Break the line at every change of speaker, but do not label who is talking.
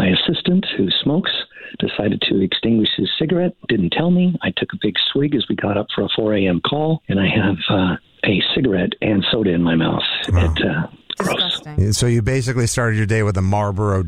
assistant who smokes decided to extinguish his cigarette, didn't tell me. I took a big swig as we got up for a 4 a.m. call, and I have a cigarette and soda in my mouth.
Wow.
Gross.
So you basically started your day with a Marlboro